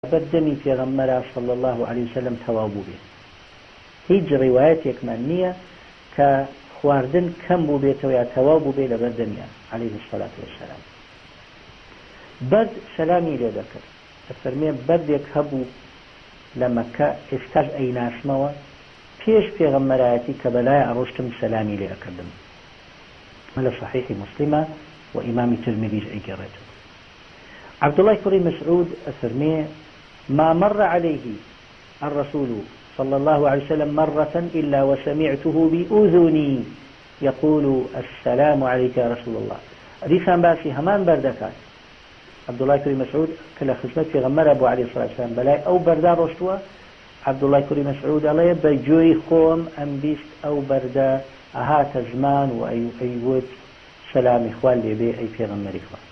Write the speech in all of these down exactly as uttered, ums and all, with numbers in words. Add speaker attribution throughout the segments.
Speaker 1: بردمي في غمرة صلى الله عليه وسلم توابو به هيج رواياتك منية كخواردن كم بو بيته ويا توابو به لبردمي عليه الصلاة والسلام برد سلامي لذكر الفرمية بردك هبو لما كاستاج اي ناشموا فيش في غمراتي كبلاء أرشتم سلامي لأكدم على صحيح مسلمة وإمام الترمذي أجرته عبد الله كري مسعود الفرمية ما مر عليه الرسول صلى الله عليه وسلم مرة إلا وسمعته بأذني يقول السلام عليك يا رسول الله ريسان باسي همان بردكات عبد الله كري مسعود كلا خدمت في غمر أبو عليه الصلاة والسلام بلاي أو بردار رشتوا عبد الله كري مسعود الله بجوي خوم أم بيست أو بردا أهات زمان وأي أيوت سلام إخوان لبي أي في غمر إخوان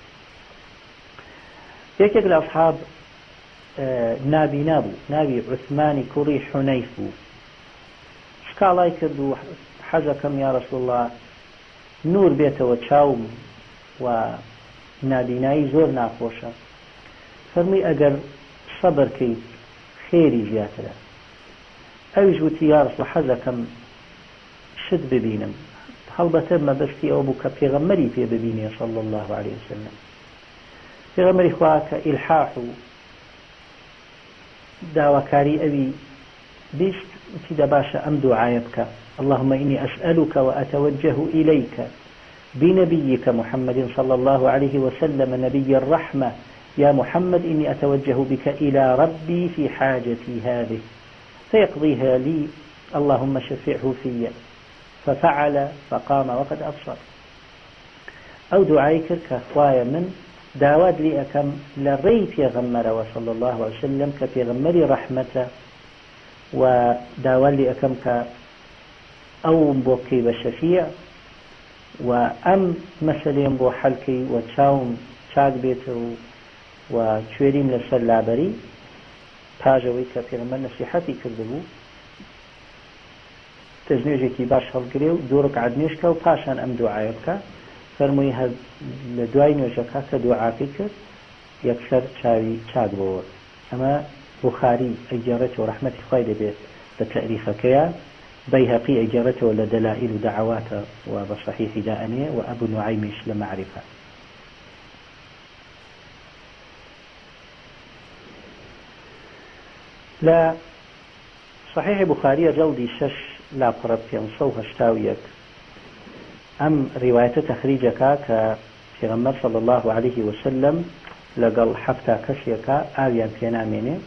Speaker 1: يكيك الأصحاب آه نابي نابو نابي عثماني كري حنيفو شكالاي كردو حزكم يا رسول الله نور بيته وشاوم ونابيناي زور ناخوشا فرمي أجر صبر كي خيري جاتنا أوج وتي يا رسول حزكم شد ببينم حلبة ما بستي أو بك في غمري في ببيني صلى الله عليه وسلم في غمر إخواك إلحاح داوكاري أبي بيست تدا باشا أم دعايبك اللهم إني أسألك وأتوجه إليك بنبيك محمد صلى الله عليه وسلم نبي الرحمة يا محمد إني أتوجه بك إلى ربي في حاجتي هذه فيقضيها لي اللهم شفعه في ففعل فقام وقد أبصر أو دعايك كخوايا من داود لي أكم لري في غمر وصلى الله عليه وسلم كفي غمر رحمته وداود لي أكم ك أو بوكي بشفيع وأم مثلا بو حلكي وتشاوم شاق بيته وشويريم لسلابري تاجوي كفي غمر نصيحتي كذبو تزنيجي باش هالقريو دورك عدنيشكا وباشان أم دعايبك فرمووی هەر لە دوای نوێژەکە کە دوعاکەی کرد یەکسەر چاوی چاک بۆوە ئەمە بوخاری ئەیگێڕێتەوە ڕەحمەتی خوای دەبێت بە تەعریفەکەیە بەیهەقی ئەیگێڕێتەوە لە دەلائیل و دەعەواتە و بە صەحیحی دائەنێ و ئەبو نوعەیمیش لە مەعریفە لە صەحیحی بوخاریە جەڵدی شەش لاپەڕە پێنج سەد و هەشتا و یەک أم رواية تخريجك كغمر صلى الله عليه وسلم لقل حفتا كشيك آويا بينا مني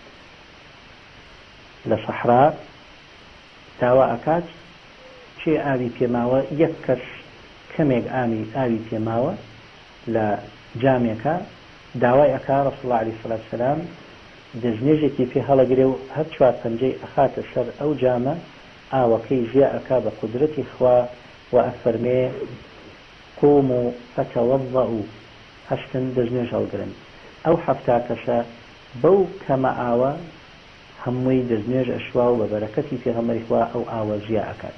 Speaker 1: لصحراء داوا أكاد شيء آوي بيماوة يكش كميك آمي آوي بيماوة لجامعك داوا أكا رسول الله عليه الصلاة والسلام دزنيجي في هلا قريو هتشوات فنجي أخات الشر أو جامع آوكي جاء أكا بقدرتي إخوة وأفرمي قوموا فتوضؤوا هشتن دزنيش القرن أو حفتاكشا بو كما آوى هموي دزنيش أشوا وبركتي في غمر إخوة أو آوى جياءكات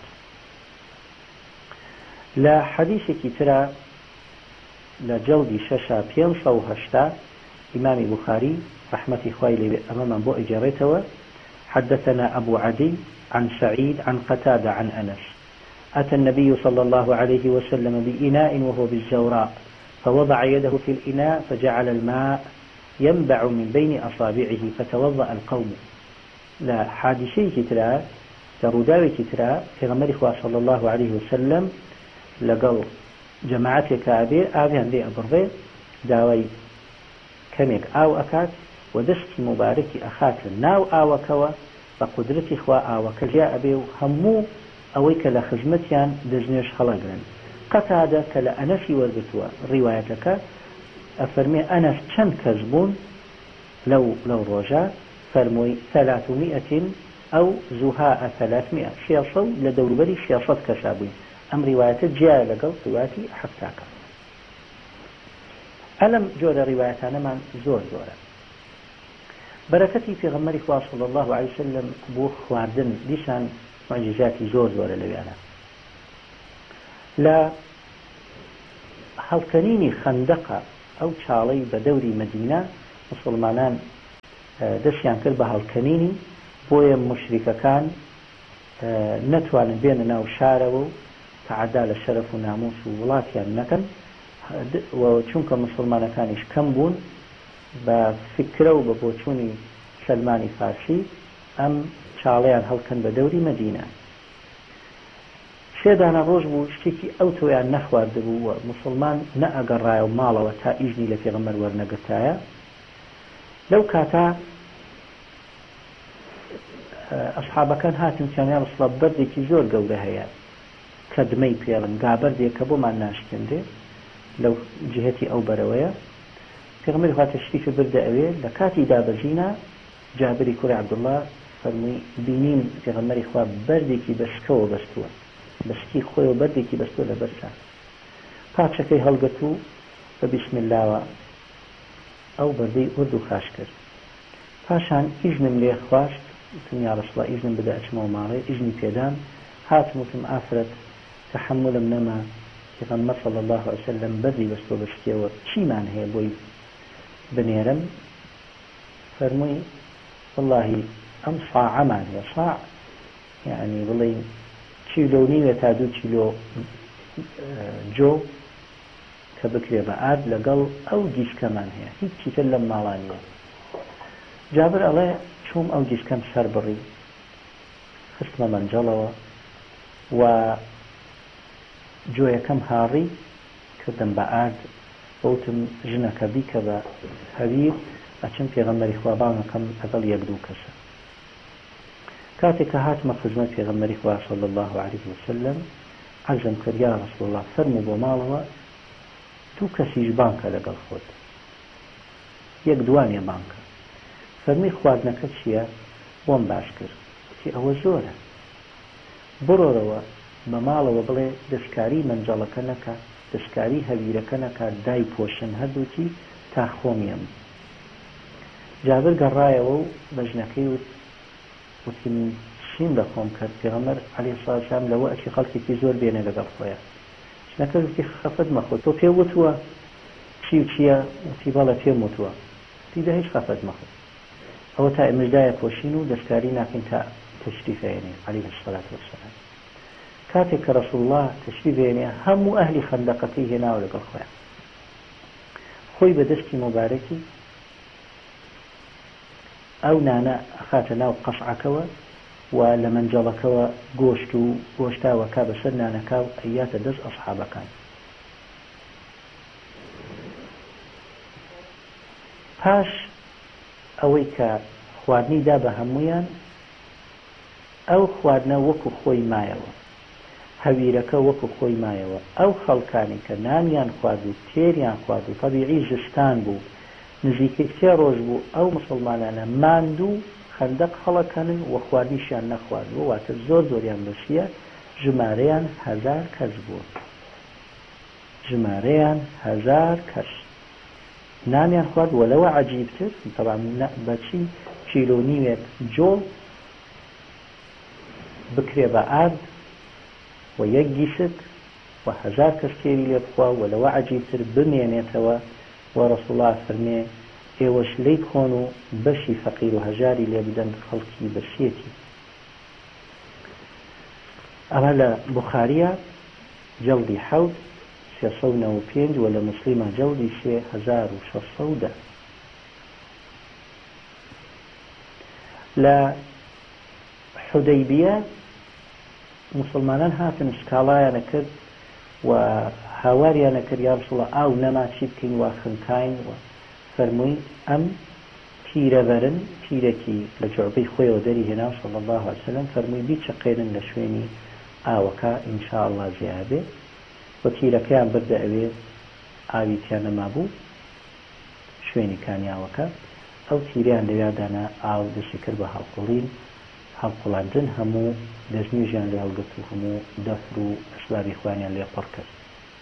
Speaker 1: لا حديثك ترى لجلد شاشا بينصا وهشتا إمام بخاري رحمة إخوة أمام بو إجارته حدثنا أبو عدي عن سعيد عن قتادة عن أنس أتى النبي صلى الله عليه وسلم بإناء وهو بالزوراء فوضع يده في الإناء فجعل الماء ينبع من بين أصابعه فتوضأ القوم لا حادثي كترى ترداوي كترى في غمر صلى الله عليه وسلم لقل جماعتك أبي أبي هندي أبرغي داوي كميك أو أكات ودست مبارك أخات ناو أو كوا فقدرتي إخوة أو كجاء أبي همو أوي كلا خزمتيان دزنيش خلاقرن قتادة كلا أنسي ورقتوا روايتك أفرمي أنس چند كذبون لو لو رجع فرموي ثلاثمائة أو زهاء ثلاثمائة شياصو لدور بري شياصات كسابوين أم رواية جاء لقل روايتي حفتاك ألم جور روايتنا من زور زورا بركتي في غمر صلى الله عليه وسلم بوخ واردن لسان معجزاتی زۆر زۆرە لەوێنە لە هەڵکەنینی خەندەقە ئەو چاڵەی بە دەوری مەدینە مسلمانان دەستیان کرد بە هەڵکەنینی بۆیە مشریکەکان نەتوانن بێنە ناو شارەوە و تعەدا لە شەرەف و ناموس و وڵاتیان نەکەن چونکە مسلمانەکانیش کەم بوون بە فکرە و بە بۆچوونی سەلمانی فارسی ئەم چاڵەیان هەڵکەن بە دەوری مەدینە. سێدانە ڕۆژ بوو شتێکی ئەو تۆیان نەخواردە بوو و مسلمان نەئەگەڕایە و ماڵەوە تا ئیژنی لە پێغەمبەر وەرنەگرتایە. لەو کاتا ئەسحابەکان هاتن چیانیان ڕسڵە بەردێکی زۆر گەورە هەیە کە دمەی پێڵن گابەردێک کە بۆمان ناشکێندێ لەو جهەتی ئەو بەرەوەیە. پێغەمبەری خوا تەشریفی بردە ئەوێ لە کاتی دابەزینە جابری کوڕی عەبدوڵڵا فەرمووی بینیم پێغەمبەری خوا بەردێکی بەشکەوە بەستووە بەشکی خۆیەوە بەردێکی بەستووە لە بەرسا پاچەکەی هەڵگەت و بە بیسم اللهوە ئەو بەردەی ئورد و خاش کرد. پاشان ئیژنم لێ خواشت وتم یا ڕەسوڵڵا ئیژنم بدە ئەچمەوە ماڵێ ئیژنی پێدام هاتم وتم ئافرەت تەحملم نەما پێغەمبەر صلی الله علیه وسلم بەردی بەستووە بەشکیەوە چیمان هەیە بۆی بنێرم. فەرمووی واللهی ئەم ساعەمان هەیە ساع یعنی بڵێ چیلۆ نیوە تا دوو چیلۆ جۆ کە بکرێ بە ئارد لەگەڵ ئەو دیشکەمان هەیە هیچی تر لەم ماڵانیە. جابر ئەڵێ چوم ئەو دیشکەم سەر بڕی خستمە مەنجەڵەوە و جۆیەکەم هاڕی کردم بە ئارد بەوتم ژنەکە بیکە بە هەویر ئەچم پێغەمبەری خوا باڵەکەم لەگەڵ یەک دوو کەسە. کاتێک کە هاتمە خزمەت پێغەمبەری خوا صلی الله علیه وسلم عەرزم کرد یا ڕەسوڵ الله فەرموو بۆ ماڵەوە دوو کەسیش بانکە لەگەڵ خۆت یەک دوانیە بانکە. فەرمی خواردنەکە چییە؟ بۆم باش کرد تی ئەوە زۆرە بڕۆرەوە بە ماڵەوە بڵێ دەستکاری مەنجەڵەکە نەکە دەستکاری هەویرەکە نەکە دای پۆشن هەردووکی تا خۆمیم. جابر گەڕایەوە و بە ژنەکەی وت وتیم چیم لە خۆم کرد پێغەمبەر عەلەیهی سڵاتو وەسەلام لەوە ئەچی خەڵکێکی زۆر بێنێ لەگەڵ خۆیە. ژنەکە وتی خەفەت مەخۆ تۆ پێ وتووە چی و چییە؟ وتی بەڵێ پێم وتووە. دیدە هیچ خەفەت مەخۆ ئەوە تا ئێمەش پۆشین و دەستکاری ناکەین تا تەشریف هێنێ عەلەیهی سڵاتو وەسەلام. کاتێک کە ڕەسوڵ الله تەشریف هێنێ هەموو ئەهلی خەندەقەکەی هێناوە لەگەڵ خۆیان خۆی بە دەستی مۆبارەکی ئەو نانە ئەخاتە ناو قەسعەکەوە و لە مەنجەڵەکەوە گۆشت و گۆشتاوەکە بەسەر نانەکە و ئەیاتە دەست ئەسحابەکان. پاش ئەوەی کە خواردنی دا بە هەموویان ئەو خواردنە وەکو خۆی مایەوە هەویرەکە وەکو خۆی مایەوە ئەو خەڵکانی کە نانیان خوارد و تێریان خوارد و تەبیعی ژستان بوو نزیکەی سێ ڕۆژ بوو ئەو مسلمانانە ماندوو خەندەق هەڵەکەنن و خواردنیشیان نەخواردووە واتە زۆر زۆریان بەشیە ژمارەیان هەزار کەس بوو ژمارەیان هەزار کەس نانیان خوارد و لەوە عەجیبتر تەبعا بەچی چیلۆ نیوێک جۆڵ بکرێ بە ئارد و یەک گیشت و هەزار کەس تێری لێ بخوا و لەوە عەجیبتر بمێنێتەوە و ڕەسوڵ الله فەرمێ ئێوەش لێی بخۆن و بەشی فەقیر و هەژاری لێ بدەن خەڵکی بەشیەتی. ئەمە لە بوخاریە جەڵدی حەوت سێسە و نەوە و پێنج و لە موسڵیمە جەڵدی سێ هەزار و شەشسە و دە. لە حودەیبیە مسلمانان هاتن سکاڵایانە کرد و هاواریانە کرد یا ڕەسوڵڵا ئاو نەما چی بکەین وا خنکاین و فەرمووی ئەم پیرەبەرن پیرێکی لە جوعبەی خۆیەوە دەری هێنا صلی الله علیه وسلم فەرمووی بیچەقێنن لە شوێنی ئاوەکە ئینشاء الله زیابێ و تیرەکەیان بردە ئەوێ ئاوی تیان نەما بوو شوێنی کانیاوەکە ئەو تیریان لەوێدانا ئاو دەستی کرد بە هەڵقوڵین هەڵقوڵاندن هەموو دەستنوێژیان لێ هەڵگرت و هەموو دەفر و ئەسبابی خوانیان لێ پڕ کرد.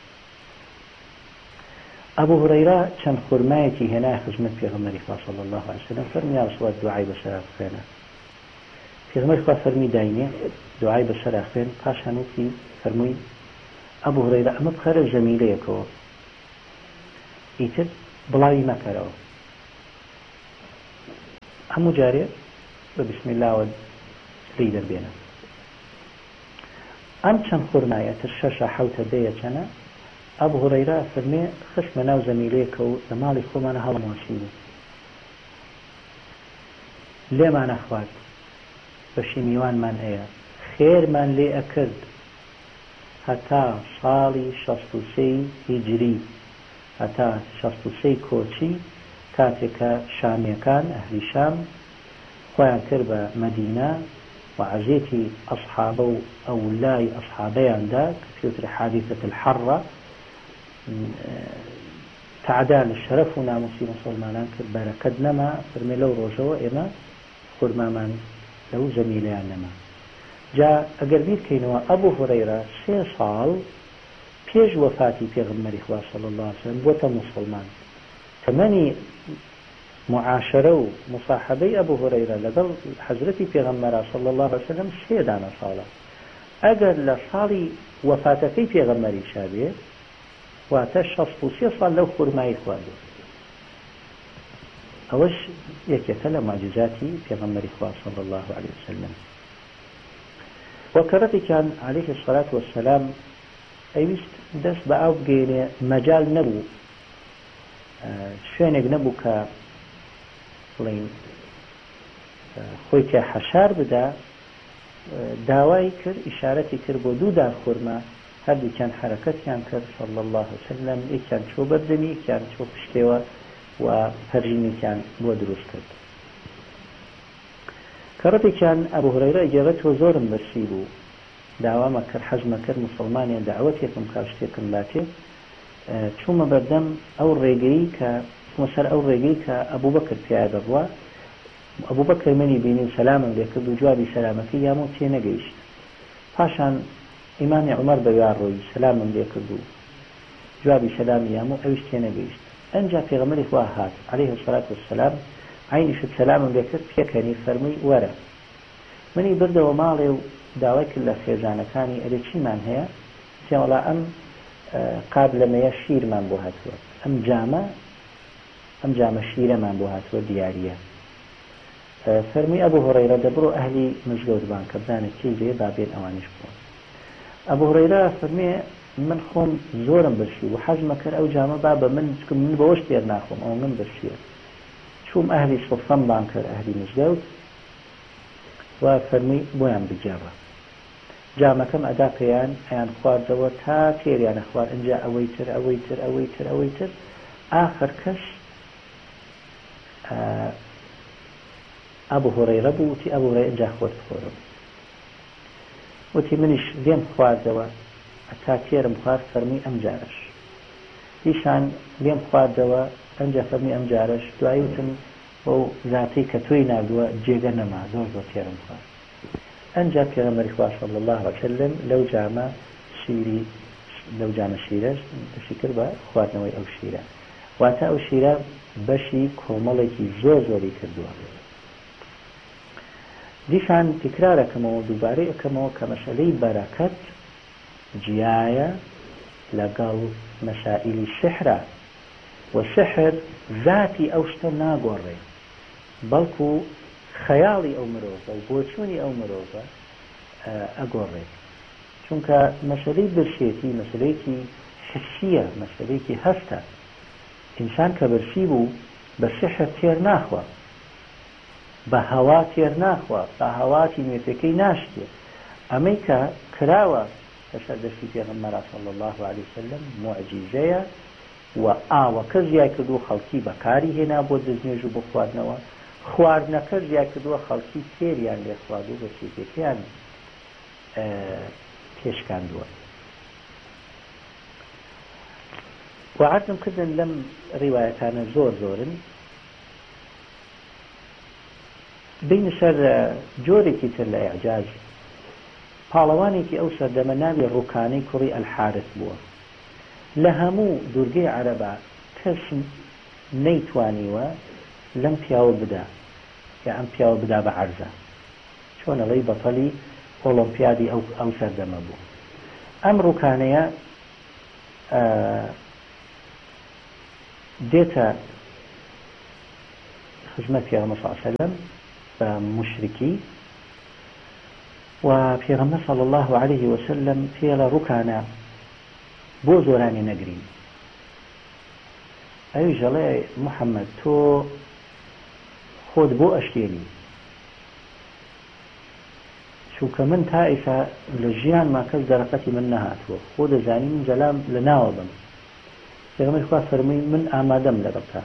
Speaker 1: ئەبوو هورەیرە چەند خورمایەکی هێنای خزمەت پێغەمبەری خوا صلی الله علیه وسلم فەرمی یا ڕەسوڵ الله دوعای بەسەر بخوێنە. پێغەمبەری خوا فەرمی داینێ دوعای بەسەر خوێن پاشان وتی فەرمووی ئەبوو هورەیرە ئەمە بخەرە زەمیلەیەکەوە ئیتر بڵاوی مەکەرەوە هەموو جارێ بە بسم الله لی دەبێنە. ئەم چەند خورمایەتر شەشە حەوتە دەیە چەنە ئەبو هورەیرە فەرمێ خشمە ناو زەمیلەیەکە و لە ماڵی خۆمانە هەڵمۆشی بوو لێمانە خوارد بەشی میوانمان هەیە خێرمان لێ ئەکرد هەتا ساڵی شەست و سێی هیجری هەتا شەست و سێی کۆچی کاتێکە شامیەکان ئەهلی شام خۆیان کرد بە مەدینە و عەزێتی ئەصحابە و ئەولای ئەصحابەیاندا کە پێوترە حادیثەت الحەڕە تعدا لە شەرەف و ناموسی موسڵمانان کرد بەرەکەت نەما فەرمێ لەو ڕۆژەوە ئێمە خورمامان لەو زەمیلەیان نەما. جا ئەگەر بیرکەینەوە ئەبوو هورەیرە سێ ساڵ پێش وەفاتی پێغەمبەری خوا صلی الله علیه وسلم بۆتە موسڵمان. تەمەنی معاشرە و مصاحبەی ئەبوو هورەیرە لەگەڵ حەزرەتی پێغەمبەرا صلی الله علیه وسلم سێ دانە ساڵە. ئەگەر لە ساڵی وەفاتەکەی پێغەمبەری شابێ واتە شەست و سێ ساڵ لەو خورمایی خواردووە. ئەوەش یەکێکە لە معجزاتی پێغەمبەری خوا صلی الله علیه وسلم. وەکەڕەتێکیان عەلەیه الصەلاة وەسسەلام ئەویست دەست بە ئاو بگەێنێ مەجال نەبوو شوێنێک نەبوو کە بڵین خۆی تێ حەشار بدا داوای کرد ئیشارەتی کرد بۆ دوو دان خورما هەردووکیان حرەکەتیان کرد صلی الله علیه وسلم یەکیان چۆ بەردەمی یەکیان چۆ پشتێوە و پەرژینێکیان بۆ دروست کرد. کەڕەتێکیان ئەبوو هورەیرە ئەگەڕێتەوە زۆرم بەرسی بوو داوامە کرد حەزمە کرد موسڵمانیان داوەتێکم کا شتێکم باتێ چوومە بەردەم ئەو ڕێگەی کە چوومە سەر ئەو ڕێگەی کە ئەبوو بەکر پیاە دەبووە ئەبوو بەکر منی بینی و سەلامم لێ کرد و جوابی سەلامەکەی یامۆ تێ نەگەیشت. پاشان ئیمامی عومەر بەوار ڕۆی سەلامم لێ کرد و جوابی سەلامی یامۆ ئەویش تێ نەگەیشت. ئەنجا پێغەمبەری خوا هات عەلەیه الصەلاة وەسسەلام عینیشت سەلامم لێ کرد پێکەنی فەرمووی وەرە. منی بردەوە ماڵێ و داوای کرد لە خێزانەکانی ئەرێ چیمان هەیە؟ وەڵا ئەم قاب لەمەیە شیرمان بۆ هاتووە ئەم جامە ئەم جامە شیرەمان بۆ هاتووە دیاریە. فەرمووی ئەبوو هورەیرە دەبڕۆ ئەهلی مزگەوت کە بزانێت چی لێ بابێن ئەوانیش بوون. ئەبوو هورەیرە فەرمووی من خۆم زۆرم برسی و حەزمە کرد ئەو جامە با بە من من بەوەش تێر ناخۆم ئەو من برسیە. چووم ئەهلی سوفەم بان کرد ئەهلی مزگەوت و فەرمووی بۆیان بگێڕە. جامەکەم ئەدا پێیان ئەیان خواردەوە تا تێریانە خوارد ئەنجا ئەوەی تر ئەوەی تر ئەوەی تر ئەوەی تر ئاخر کەس ئەبوو هورەیرە بوو وتی ئەبوو هورەیرە ئەنجا خۆت بخۆرەوە. وتی منیش لێم خواردەوە تا تێرم خوارد فەرمووی ئەم جارش دیشان لێم خواردەوە ئەنجا فەرمووی ئەم جارش دوایی وتم بۆ زاتەی کە تۆی نردووە جێگە نەما زۆر زۆر تێرم خوارد. ئەنجا پێغەمبەری خوا صلی الله علیه وسلم لەو جامە شیری لەو جامە شیرەش دەستی کرد بە خواردنەوەی ئەو شیرە واتە ئەو شیرە بەشی کۆمەڵێکی زۆر زۆری کردووە. دیسان تکرارەکەمەوە دووبارەی ئەەکەمەوە کە مەسەلەی بەرەکەت جیایە لەگەڵ مەسائیلی سحرە و سحر ذاتی ئەو شتە ناگۆڕێ بەڵکو خەیاڵی ئەو مرۆڤە و بۆچوونی ئەو مرۆڤە ئەگۆڕێت. چونکە مەسەلەی برسێتی مەسەلەیەکی حسیە مەسەلەیەکی هەستە. ئینسان کە برسی بوو بە سحر تێر ناخوا بە هەوا تێر ناخوا بە هەواتی نوێتەکەی ناشتێ. ئەمەی کە کراوە لەسەر دەستی پێغەمبەر صلی الله علیه وسلم معجیزەیە و ئاوەکە زیای کردو خەڵکی بەکاری هێنا بۆ دەستنوێژ و بۆ خواردنەوە. خواردنەکە زیای کردووە خەڵکی تێریان لێ خوارد و بەچێتێکیان پێشکاندووە. و عەرزم کردن لەم ڕیوایەتانە زۆر زۆرن بین سەر جۆرێکی تر لە ئیعجاز پاڵەوانێکی ئەو سەردەمە ناوی ڕووکانەی کوڕی ئەلحارث بووە. لە هەموو دوورگەی عەرەبا کەس نەیتوانیوە لەم پیاوە بدا یا ئەم پیاوە بدا بە عەرزە چۆنەڵەی بەتەڵی ئۆلۆمپیادی ئەو سەردەمە بوو. ئەم ڕووکانەیە دێتە خزمەت پێغەمبەر صلی الله علیه وسلم بە مشرکی و پێغەمبەر صلی الله علیه وسلم پێڵە ڕووکانە بۆ زۆرانی نەگرین ئەویش دەڵێ محەممەد تۆ خۆت بۆ ئەشتێنی چونکە من تا ئێستا لە ژیانما کەس دەرەقەتی من نەهاتووە خۆ دەزانی من جەلام لە ناوە بم پێغەمبەری خوا فەرمووی من ئامادەم لەگەڵتا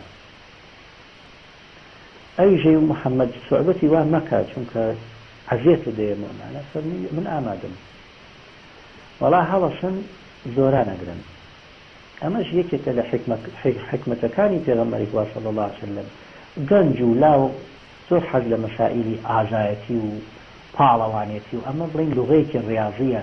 Speaker 1: ئەویژەی محەممەد سوعبەتی وان مەکە چونکە عەزیەتە دەیەمەمانە فەرمووی من ئامادەم وەڵا هەڵەشن زۆران ئەگرن ئەمەش یەکێکە لە حکمەتەکانی پێغەمبەری خوا صلی الله علیه وسلم گەنج و لاو زۆر حەز لە مەسائیلی ئازایەتی و پاڵەوانێتی و ئەمە بڵین لوغەیەکی ڕاضیە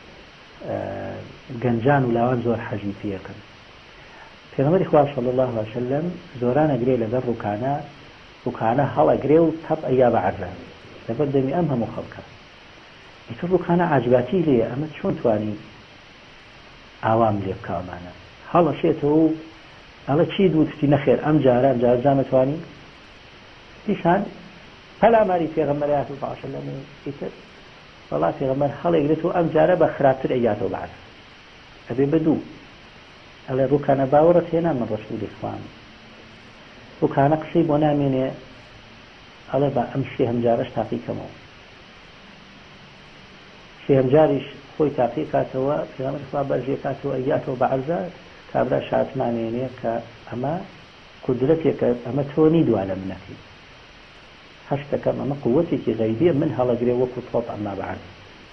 Speaker 1: گەنجان و لاوان زۆر حەزی پێەکەن پێغەمبەری خوا صلی الله علیه وسلم زۆران ئەگرێ لەگەڵ ڕووکانە ڕووکانە هەڵەگرێ و تەب ئەیا بە عەرزە لەبەر دەمی ئەم هەموو خەڵکە ئیتر ڕووکانە عاجباتی لێ ئەمە چۆن توانی ئاوام لێ بکەوەمانە هەڵەشێتەوە و ئەڵە چی دووتتی نەخێر ئەم جارە ئەم جارە زانەتوانی دیسان پەلاماری پێغەمبەر صلی الله علیه وسلم ئیتر وەڵا پێغەمبەر هەڵێگرێتەوە ئەم جارە بە خراپتر ئەیاتەوە بە عەرز ئەبێ بەدوو ئەڵێ ڕووکانە باوەڕەت هێنا من ڕەسوولی خوام ڕووکانە قسەی بۆ نامێنێ ئەڵێ بە ئەم سێ هەمجارەش تاقیکەمەوە سێ هەمجاریش خۆی تاقی کاتەوە پێغەمبەری خوا بەرزێ کاتەوە ئەیاتەوە بە عەرزە کابرا شاتمانێنێ کە ئەمە قودرەتێکە ئەمە تۆنی دوا لە منەکەی هەست دەکەم ئەمە قووەتێکی غەیبیە من هەڵەگرێ وەکو تۆپ ئەمما بە عەرز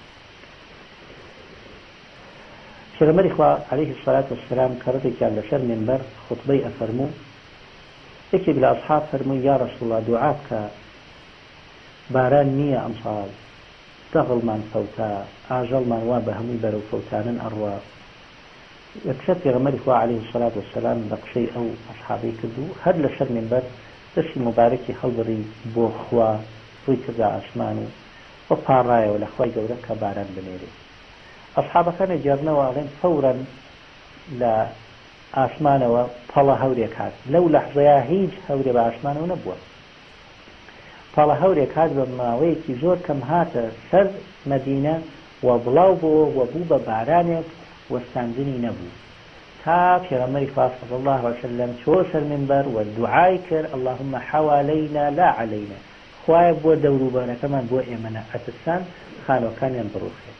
Speaker 1: پێغەمبەری خوا عەلەیه الصەلاة وەسسەلام کە ڕەتێکیان لەسەر مینبەر خوتبەی ئەفەرموو یەکێک لە ئەسحاب فەرمووی یا ڕەسوڵ الله دوعا بکە باران نییە ئەمساڵ دەغڵمان فەوتا ئاژەڵمان وا بە هەمووی بەرەو فەوتانن ئەڕوا یەکسەر پێغەمبەری خوا عەلەیه الصەلاة وەسسەلام بە قسەی ئەو ئەسحابەی کردو هەر لەسەر مینبەر دەستی مبارەکی هەڵبڕی بۆ خوا ڕووی کردە ئاسمان و بە پاڕایەوە لە خوای گەورە کە باران بنێرێ ئەسحابەکانە جێڕنەوە ئەڵێن فەورەن لە ئاسمانەوە پەڵە هەورێک هات لەو لەحزەیە هیچ هەورێ بە ئاسمانەوە نەبووە پەڵە هەورێک هات بە ماوەیەکی زۆر کەم هاتە سەر مەدینە و بڵاو بووە و بوو بە بارانێک وەستاندنی نەبوو تا پێغەمبەری خوا صلی الله علیه وسلم چۆ سەر مینبەر و دوعای کرد اللهم حوالينا لا علينا خوایە بۆ دەوروبەرەکەمان بۆ ئێمە ئەترسان خانۆکانیان بڕوخێت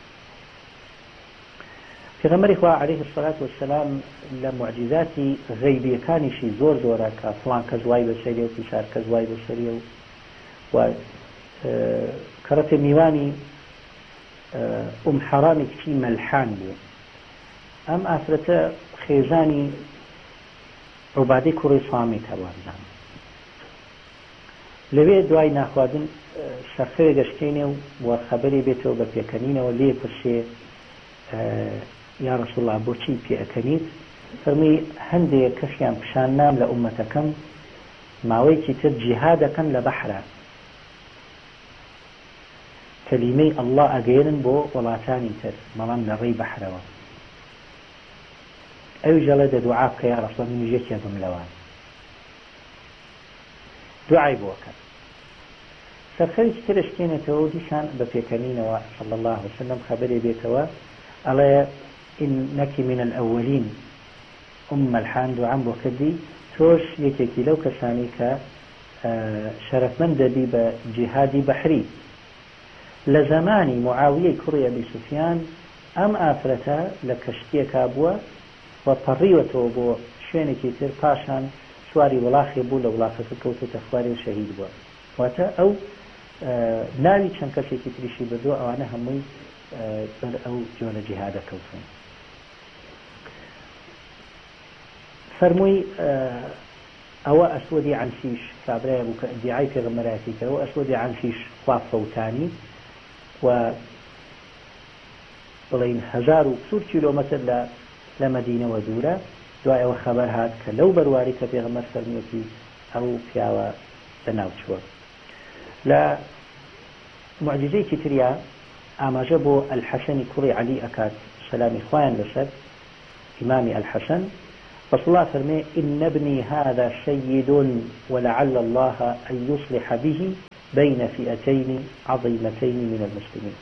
Speaker 1: پێغەمبەری خوا عەلەیه الصەلاة وەسسەلام لە موعجیزاتی غەیبیەکانیشی زۆر زۆرە کە فڵان کەس وای بەسەریە و فیشار کەس وای بەسەریە و و کەڕەتێ میوانی ئوم حەرامی کچی مەلحان بوو ئەم ئافرەتە خێزانی عوبادەی کوڕی سامی تەوازان لەوێ دوای ناخواردن شەخەوێ گەشتێنێ و وە خەبەری بێتەوە بە پێکەنینەوە لێ پرسێ یا ڕەسوڵ الله بۆچی پێئەکەنیت فەرمووی هەندێک کەسیان پیشان نام لە ئومەتەکەم ماوەیەکی تر جیهاد دەکەن لە بەحرە کەلیمەی ئەڵڵا ئەگەێنن بۆ وڵاتانی تر بەڵام لە ڕێی بەحرەوە ئەو ژەڵە دەدوعا بکە یا ڕەسوڵ الله من یەکێ بم لەوان دوعای بۆ کرد سەرخەوێکی تر شتێنێتەوە دیسان بە پێکەنینەوە صلی الله علیه وسلم خەبەرێ بێتەوە ئەڵێ ئینەکی من الأولین ئوم مەلحان دوعام بۆ کردی تۆش یەکێکی لەو کەسانی کە شەرەفمەند دەبی بە جیهادی بەحری لە زەمانی معاویەی کوڕی ئەبی سوفیان ئەم ئافرەتە لە کەشتیەکا بووە و پەڕیوەتەوە بۆ شوێنێکی تر پاشان سواری وڵاخێ بوو لە وڵاخەکە کەوتۆتە خوارێ و شەهید بووە واتە ئەو ناوی چەند کەسێکی تریشی بردووە ئەوانە هەمووی بەر ئەو جۆرە جیهادە کەوتن فەرمووی ئەوە ئەسوەدی عنسیش کابرایە بوو کە ئیدعای پێغەمبەرەتی کرد ئەوە ئەسوەدی عنسیش خوا فەوتانی و بڵین هەزار و سوور کیلۆمەتر لە لە مەدینەوە دوورە دوای ئەوە خەبەر هات کە لەو بەرواری کە پێغەمبەر فەرمیوەتی ئەو پیاوە بەناوچووە لە معجزەیەکی تریا ئاماژە بۆ ئەلحەسەنی کوڕی عەلی ئەکات سەلامی خوایان لەسەر ئیمامی ئەلحەسەن رسول الله فرمي إن ابني هذا سيد ولعل الله أن يصلح به بين فئتين عظيمتين من المسلمين.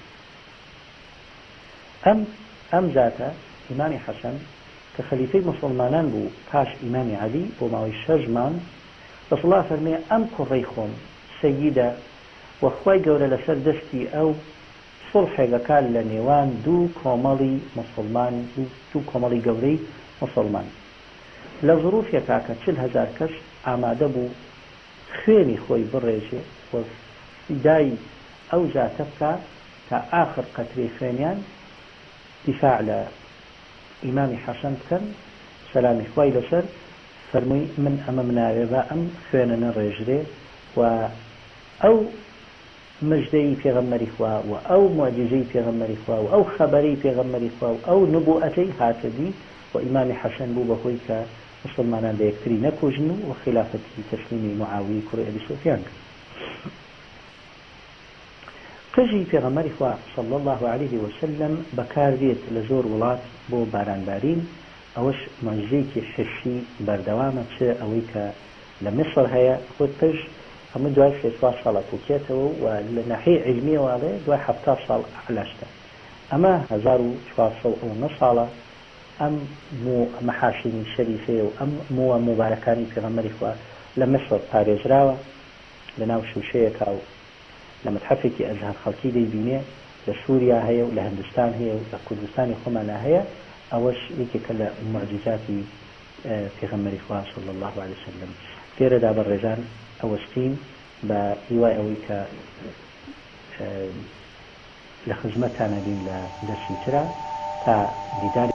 Speaker 1: أم أم ذات إمام حسن كخليفة مسلمان بو باش إمام علي ومعه الشجمان رسول الله فرمي أم كريخهم سيدة وخواي قولة لسر دستي أو صلحي قال لنيوان دو كومالي مسلمان دو, دو كومالي قولي مسلمان لظروف يكاكا چل هزار كش آماده بو خيني خوي بريجي وداي أو ذاتبكا تا آخر قتري خينيان دفاع لإمام حسن كان سلامي خوي لسر فرمي من أمامنا رضا أم خيننا رجري و أو مجدي في غمري خوا أو معجزي في غمري خوا أو خبري في غمري خوا أو نبوءتي هاتدي وإمام حسن بو بخويك مسلمانان ليكتري نكوجنو وخلافة تسليم معاوية كري أبي سفيان تجي في غمري خوا صلى الله عليه وسلم بكار ديت لزور ولات بو باران بارين أوش معجزيك حشي بردوامة أويك لمصر هيا خود تج هم دوای سێ ساڵە تووکێتەوە و لە ناحیە علمیەوەڵێ دوای هەفتاد ساڵ عەلاشتە ئەمە هەزار و چوارسەد و نۆ ساڵە ئەم مەحاشینی شەریفێ و ئەم مووە مبارەکانی پێغەمبەری خوا لە مصر پارێزراوە لە ناو شوشەیەکا و لە مەتحەفێکی ئەزهار خەڵکی دەیبینێ لە سووریا هەیە و لە هەندستان هەیە و لە کوردستانی خۆمانە هەیە ئەوەش یەکێکە لە معجزاتی پێغەمبەری خوا صلی الله عليه وسلم فێرەدا بەڕێزان ئەوەستین بە هیوای ئەوەی کە لە خزمەتانە بین لە دەرسی ترە تا دیداری